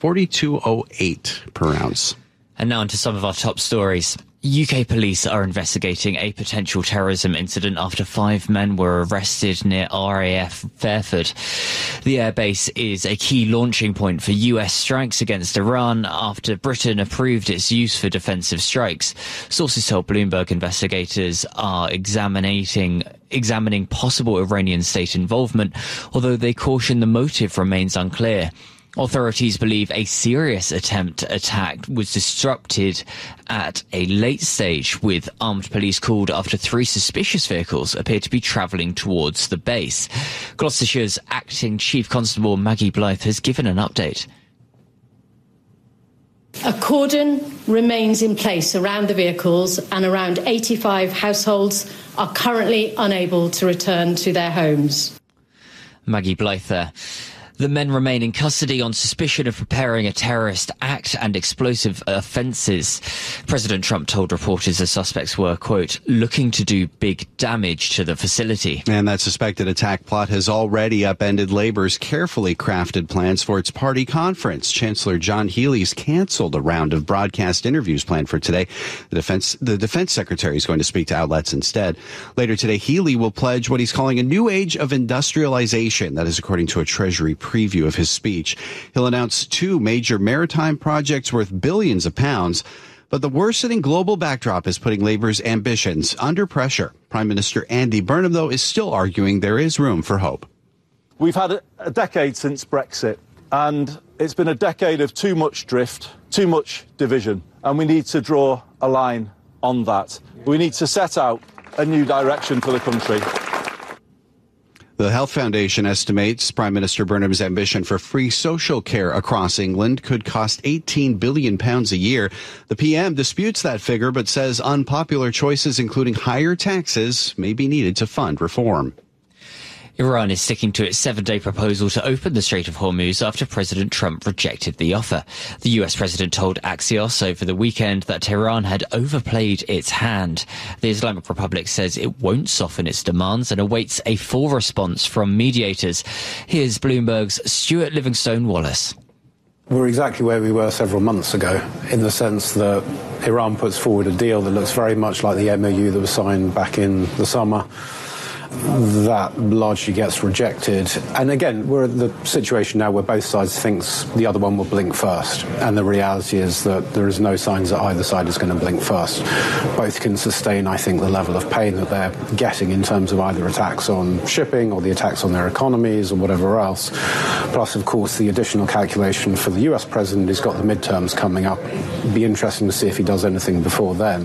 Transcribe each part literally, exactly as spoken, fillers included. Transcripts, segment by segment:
forty-two oh eight per ounce. And now onto some of our top stories. U K police are investigating a potential terrorism incident after five men were arrested near R A F Fairford. The airbase is a key launching point for U S strikes against Iran after Britain approved its use for defensive strikes. Sources told Bloomberg investigators are examining examining possible Iranian state involvement, although they caution the motive remains unclear. Authorities believe a serious attempt attack was disrupted at a late stage, with armed police called after three suspicious vehicles appeared to be travelling towards the base. Gloucestershire's acting Chief Constable Maggie Blythe has given an update. A cordon remains in place around the vehicles, and around eighty-five households are currently unable to return to their homes. Maggie Blythe there. The men remain in custody on suspicion of preparing a terrorist act and explosive offences. President Trump told reporters the suspects were, quote, looking to do big damage to the facility. And that suspected attack plot has already upended Labour's carefully crafted plans for its party conference. Chancellor John Healey's cancelled a round of broadcast interviews planned for today. The defense, the defense secretary is going to speak to outlets instead. Later today, Healey will pledge what he's calling a new age of industrialization. That is according to a Treasury preview of his speech. He'll announce two major maritime projects worth billions of pounds. But the worsening global backdrop is putting Labour's ambitions under pressure. Prime Minister Andy Burnham, though, is still arguing there is room for hope. We've had a decade since Brexit, and it's been a decade of too much drift, too much division, and we need to draw a line on that. We need to set out a new direction for the country. The Health Foundation estimates Prime Minister Burnham's ambition for free social care across England could cost eighteen billion pounds a year. The P M disputes that figure, but says unpopular choices, including higher taxes, may be needed to fund reform. Iran is sticking to its seven-day proposal to open the Strait of Hormuz after President Trump rejected the offer. The U S president told Axios over the weekend that Tehran had overplayed its hand. The Islamic Republic says it won't soften its demands and awaits a full response from mediators. Here's Bloomberg's Stuart Livingstone-Wallace. We're exactly where we were several months ago, in the sense that Iran puts forward a deal that looks very much like the M O U that was signed back in the summer. That largely gets rejected. And again, we're at the situation now where both sides thinks the other one will blink first. And the reality is that there is no signs that either side is going to blink first. Both can sustain, I think, the level of pain that they're getting in terms of either attacks on shipping or the attacks on their economies or whatever else. Plus, of course, the additional calculation for the U S president who's got the midterms coming up. It'd be interesting to see if he does anything before then.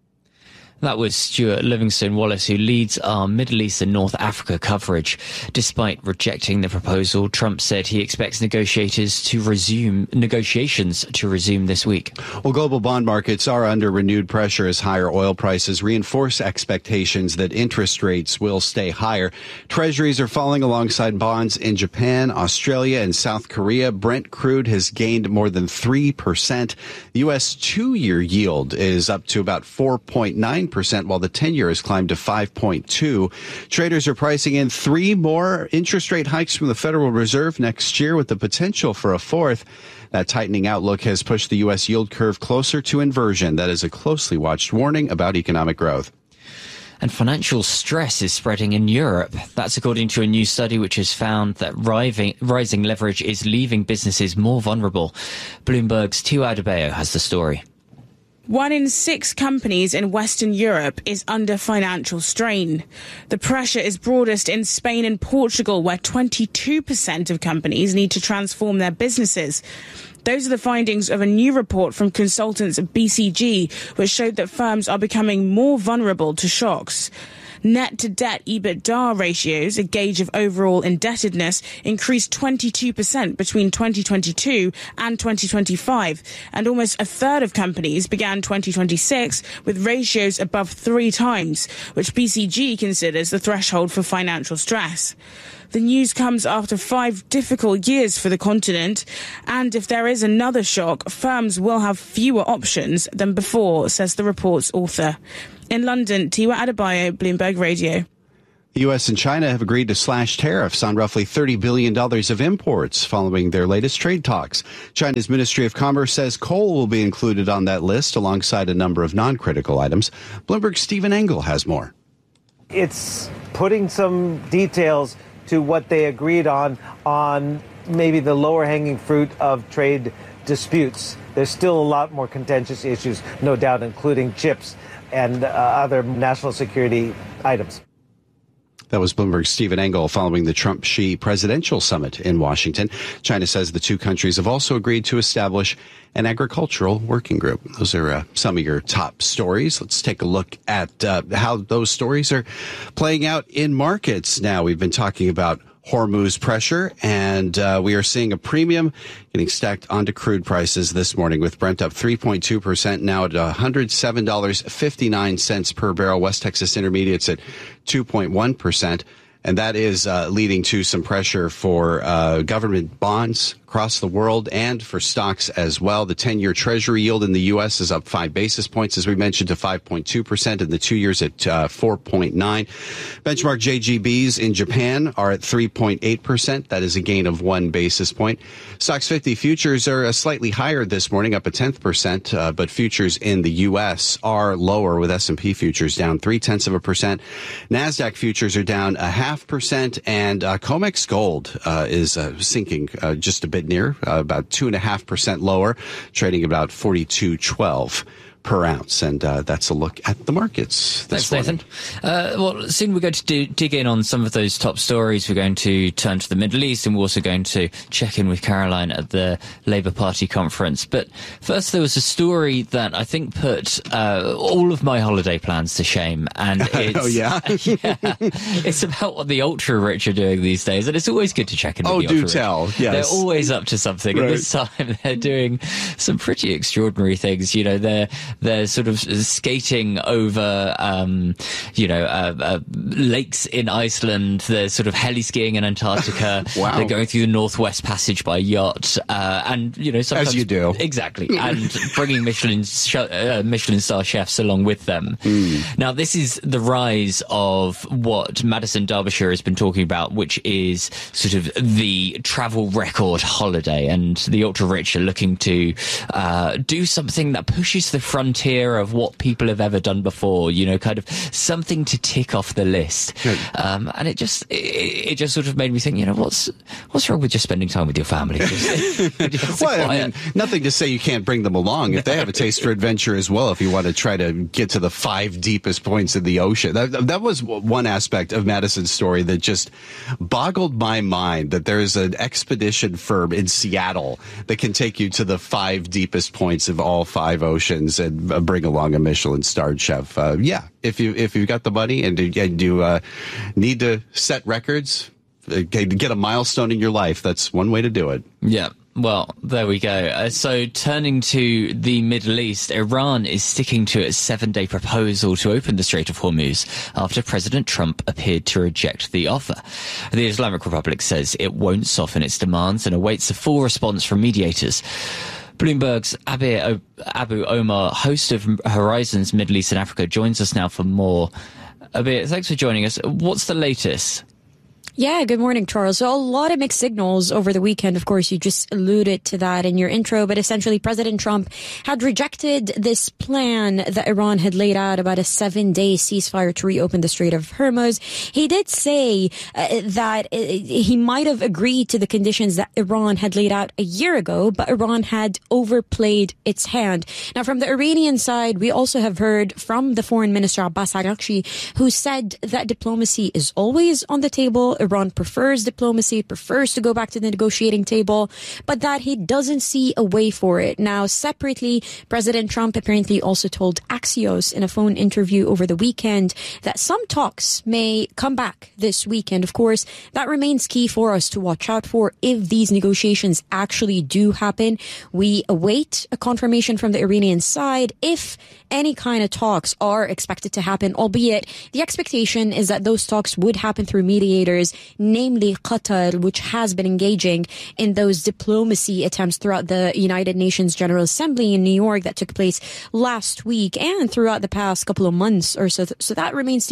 That was Stuart Livingstone-Wallace, who leads our Middle East and North Africa coverage. Despite rejecting the proposal, Trump said he expects negotiators to resume negotiations to resume this week. Well, global bond markets are under renewed pressure as higher oil prices reinforce expectations that interest rates will stay higher. Treasuries are falling alongside bonds in Japan, Australia, and South Korea. Brent crude has gained more than three percent. The U S two-year yield is up to about four point nine percent, while the ten-year has climbed to five point two. Traders are pricing in three more interest rate hikes from the Federal Reserve next year, with the potential for a fourth. That tightening outlook has pushed the U S yield curve closer to inversion. That is a closely watched warning about economic growth. And financial stress is spreading in Europe. That's according to a new study which has found that rising, rising leverage is leaving businesses more vulnerable. Bloomberg's Tiwa Adebayo has the story. One in six companies in Western Europe is under financial strain. The pressure is broadest in Spain and Portugal, where twenty-two percent of companies need to transform their businesses. Those are the findings of a new report from consultants at B C G, which showed that firms are becoming more vulnerable to shocks. Net-to-debt EBITDA ratios, a gauge of overall indebtedness, increased twenty-two percent between twenty twenty-two and twenty twenty-five, and almost a third of companies began twenty twenty-six with ratios above three times, which B C G considers the threshold for financial stress. The news comes after five difficult years for the continent, and if there is another shock, firms will have fewer options than before, says the report's author. In London, Tiwa Adebayo, Bloomberg Radio. The U S and China have agreed to slash tariffs on roughly thirty billion dollars of imports following their latest trade talks. China's Ministry of Commerce says coal will be included on that list alongside a number of non-critical items. Bloomberg's Stephen Engel has more. It's putting some details to what they agreed on, on maybe the lower-hanging fruit of trade disputes. There's still a lot more contentious issues, no doubt, including chips and uh, other national security items. That was Bloomberg's Stephen Engel following the Trump-Xi presidential summit in Washington. China says the two countries have also agreed to establish an agricultural working group. Those are uh, some of your top stories. Let's take a look at uh, how those stories are playing out in markets now. We've been talking about Hormuz pressure, and uh, we are seeing a premium getting stacked onto crude prices this morning, with Brent up three point two percent now at one hundred seven dollars and fifty-nine cents per barrel. West Texas Intermediates at two point one percent. And that is uh, leading to some pressure for uh, government bonds across the world and for stocks as well. The ten-year Treasury yield in the U S is up five basis points, as we mentioned, to five point two percent, and the two years at uh, four point nine. Benchmark J G Bs in Japan are at three point eight percent. That is a gain of one basis point. Stocks fifty futures are uh, slightly higher this morning, up a tenth percent, uh, but futures in the U S are lower, with S and P futures down three-tenths of a percent. NASDAQ futures are down a half percent, and uh, COMEX Gold uh, is uh, sinking uh, just a bit near, uh, about two and a half percent lower, trading about forty-two twelve per ounce. And uh, that's a look at the markets this Thanks, morning. Nathan. Uh, well, soon we're going to do, dig in on some of those top stories. We're going to turn to the Middle East, and we're also going to check in with Caroline at the Labour Party conference. But first, there was a story that I think put uh, all of my holiday plans to shame. And it's, oh, yeah? yeah, it's about what the ultra-rich are doing these days. And it's always good to check in with oh, the do ultra-rich. tell. Yes. They're always up to something. Right. And this time, they're doing some pretty extraordinary things. You know, they're They're sort of skating over, um, you know, uh, uh, lakes in Iceland. They're sort of heli skiing in Antarctica. Wow. They're going through the Northwest Passage by yacht. Uh, and, you know, sometimes. As you do. Exactly. And bringing Michelin, sh- uh, Michelin star chefs along with them. Mm. Now, this is the rise of what Madison Derbyshire has been talking about, which is sort of the travel record holiday. And the ultra-rich are looking to uh, do something that pushes the frontier of what people have ever done before, you know, kind of something to tick off the list. Um, and it just, it, it just sort of made me think, you know, what's, what's wrong with just spending time with your family? Just, just well, I mean, nothing to say you can't bring them along if they have a taste for adventure as well, if you want to try to get to the five deepest points in the ocean. That, that was one aspect of Madison's story that just boggled my mind, that there is an expedition firm in Seattle that can take you to the five deepest points of all five oceans and uh, bring along a Michelin-starred chef. Uh, yeah, if you if you've got the money and you, and you uh, need to set records, uh, get a milestone in your life, that's one way to do it. Yeah. Well, there we go. Uh, so turning to the Middle East, Iran is sticking to its seven-day proposal to open the Strait of Hormuz after President Trump appeared to reject the offer. The Islamic Republic says it won't soften its demands and awaits a full response from mediators. Bloomberg's Abir Abu Omar, host of Horizons Middle East and Africa, joins us now for more. Abir, thanks for joining us. What's the latest? Yeah, good morning, Charles. So a lot of mixed signals over the weekend. Of course, you just alluded to that in your intro, but essentially President Trump had rejected this plan that Iran had laid out about a seven-day ceasefire to reopen the Strait of Hormuz. He did say uh, that uh, he might have agreed to the conditions that Iran had laid out a year ago, but Iran had overplayed its hand. Now, from the Iranian side, we also have heard from the Foreign Minister Abbas Araghchi, who said that diplomacy is always on the table. Iran prefers diplomacy, prefers to go back to the negotiating table, but that he doesn't see a way for it. Now, separately, President Trump apparently also told Axios in a phone interview over the weekend that some talks may come back this weekend. Of course, that remains key for us to watch out for if these negotiations actually do happen. We await a confirmation from the Iranian side if any kind of talks are expected to happen, albeit the expectation is that those talks would happen through mediators, namely Qatar, which has been engaging in those diplomacy attempts throughout the United Nations General Assembly in New York that took place last week and throughout the past couple of months or so. So that remains to be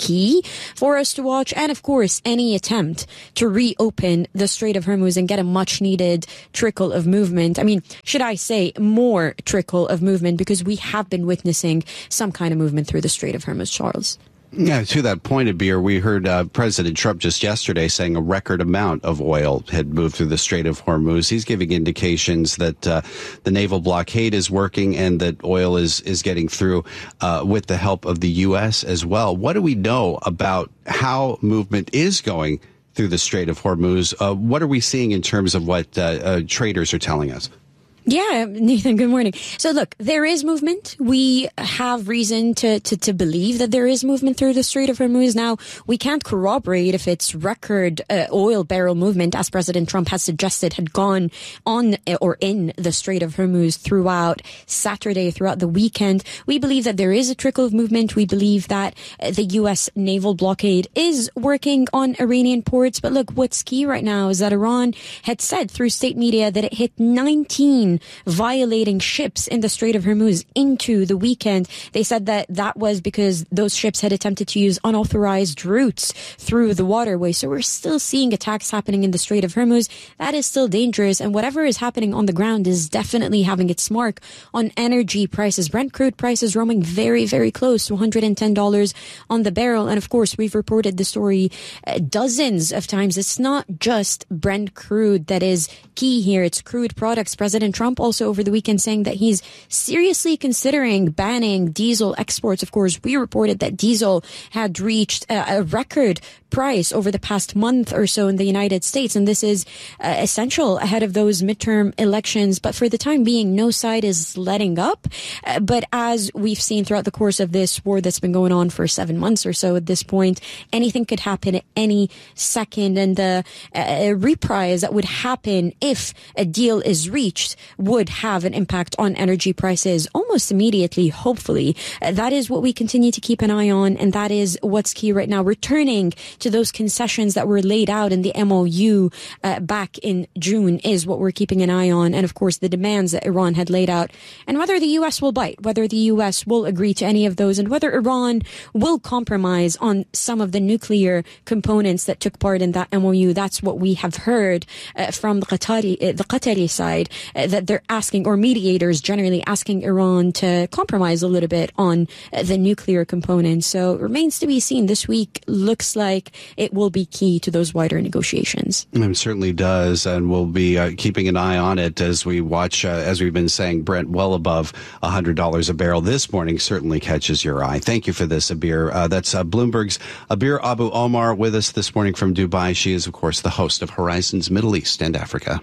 key for us to watch. And of course, any attempt to reopen the Strait of Hormuz and get a much needed trickle of movement. I mean, should I say more trickle of movement, because we have been witnessing some kind of movement through the Strait of Hormuz, Charles. Yeah, to that point, Abir, we heard uh, President Trump just yesterday saying a record amount of oil had moved through the Strait of Hormuz. He's giving indications that uh, the naval blockade is working and that oil is, is getting through uh, with the help of the U S as well. What do we know about how movement is going through the Strait of Hormuz? Uh, what are we seeing in terms of what uh, uh, traders are telling us? Yeah, Nathan, good morning. So look, there is movement. We have reason to, to, to believe that there is movement through the Strait of Hormuz. Now, we can't corroborate if it's record uh, oil barrel movement, as President Trump has suggested, had gone on or in the Strait of Hormuz throughout Saturday, throughout the weekend. We believe that there is a trickle of movement. We believe that uh, the U S naval blockade is working on Iranian ports. But look, what's key right now is that Iran had said through state media that it hit nineteen violating ships in the Strait of Hormuz into the weekend. They said that that was because those ships had attempted to use unauthorized routes through the waterway. So we're still seeing attacks happening in the Strait of Hormuz. That is still dangerous. And whatever is happening on the ground is definitely having its mark on energy prices. Brent crude prices roaming very, very close to one hundred ten dollars on the barrel. And of course, we've reported the story uh, dozens of times. It's not just Brent crude that is key here. It's crude products. President Trump also over the weekend saying that he's seriously considering banning diesel exports. Of course, we reported that diesel had reached a, a record price over the past month or so in the United States. And this is uh, essential ahead of those midterm elections. But for the time being, no side is letting up. Uh, but as we've seen throughout the course of this war that's been going on for seven months or so at this point, anything could happen at any second. And the uh, reprise that would happen if a deal is reached would have an impact on energy prices almost immediately, hopefully. Uh, that is what we continue to keep an eye on. And that is what's key right now. Returning to those concessions that were laid out in the M O U uh, back in June is what we're keeping an eye on. And of course, the demands that Iran had laid out, and whether the U S will bite, whether the U S will agree to any of those, and whether Iran will compromise on some of the nuclear components that took part in that M O U. That's what we have heard uh, from the Qatari, uh, the Qatari side, uh, that they're asking, or mediators generally asking Iran to compromise a little bit on uh, the nuclear components. So it remains to be seen. This week looks like it will be key to those wider negotiations. It certainly does, and we'll be uh, keeping an eye on it as we watch, uh, as we've been saying, Brent well above one hundred dollars a barrel this morning certainly catches your eye. Thank you for this, Abir. Uh, that's uh, Bloomberg's Abir Abu Omar with us this morning from Dubai. She is, of course, the host of Horizons Middle East and Africa.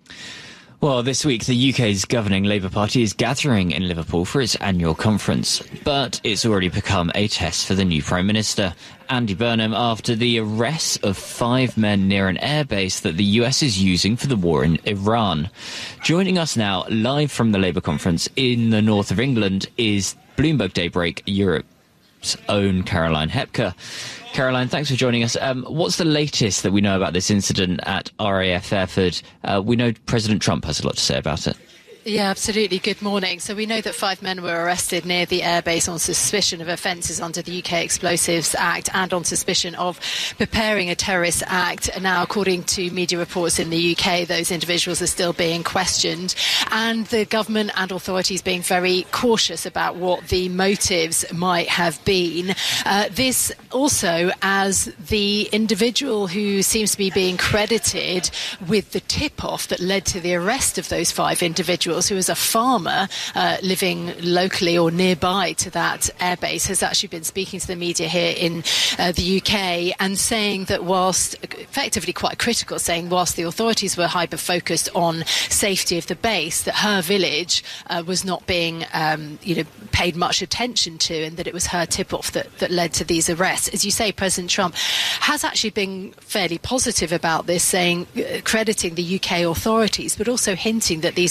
Well, this week, the U K's governing Labour Party is gathering in Liverpool for its annual conference. But it's already become a test for the new Prime Minister, Andy Burnham, after the arrest of five men near an airbase that the U S is using for the war in Iran. Joining us now, live from the Labour conference in the north of England, is Bloomberg Daybreak Europe's own Caroline Hepker. Caroline, thanks for joining us. Um, what's the latest that we know about this incident at R A F Fairford? Uh, we know President Trump has a lot to say about it. Yeah, absolutely. Good morning. So we know that five men were arrested near the airbase on suspicion of offences under the U K Explosives Act and on suspicion of preparing a terrorist act. Now, according to media reports in the U K, those individuals are still being questioned, and the government and authorities being very cautious about what the motives might have been. Uh, this also as the individual who seems to be being credited with the tip-off that led to the arrest of those five individuals, who is a farmer uh, living locally or nearby to that airbase, has actually been speaking to the media here in uh, the U K and saying that whilst effectively quite critical, saying whilst the authorities were hyper-focused on safety of the base, that her village uh, was not being um, you know, paid much attention to, and that it was her tip-off that, that led to these arrests. As you say, President Trump has actually been fairly positive about this, saying, uh, crediting the U K authorities, but also hinting that these individuals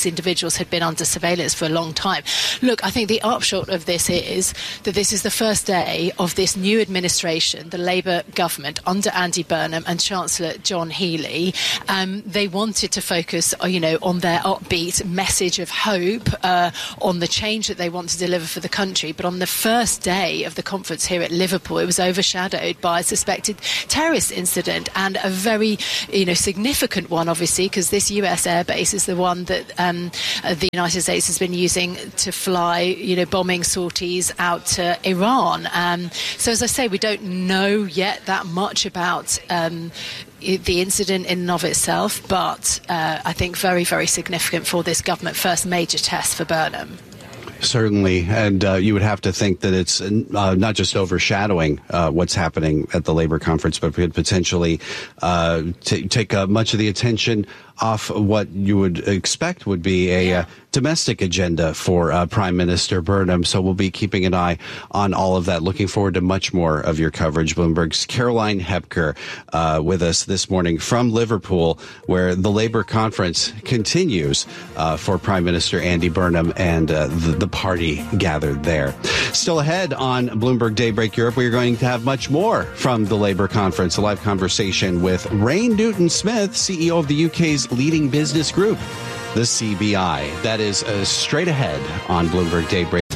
officials had been under surveillance for a long time. Look, I think the upshot of this is that this is the first day of this new administration, the Labour government under Andy Burnham and Chancellor John Healey. Um, they wanted to focus, you know, on their upbeat message of hope, uh, on the change that they want to deliver for the country. But on the first day of the conference here at Liverpool, it was overshadowed by a suspected terrorist incident, and a very, you know, significant one, obviously, because this U S airbase is the one that um, the United States has been using to fly, you know, bombing sorties out to Iran. Um, so, as I say, we don't know yet that much about um, the incident in and of itself, but uh, I think very, very significant for this government first major test for Burnham. Certainly, and uh, you would have to think that it's uh, not just overshadowing uh, what's happening at the Labour conference, but could potentially uh, t- take uh, much of the attention off what you would expect would be a uh, domestic agenda for uh, Prime Minister Burnham. So we'll be keeping an eye on all of that. Looking forward to much more of your coverage. Bloomberg's Caroline Hepker uh, with us this morning from Liverpool, where the Labour conference continues uh, for Prime Minister Andy Burnham and uh, the, the party gathered there. Still ahead on Bloomberg Daybreak Europe, we are going to have much more from the Labour conference, a live conversation with Ray Newton-Smith, C E O of the U K's leading business group, the C B I. That is uh, straight ahead on Bloomberg Daybreak.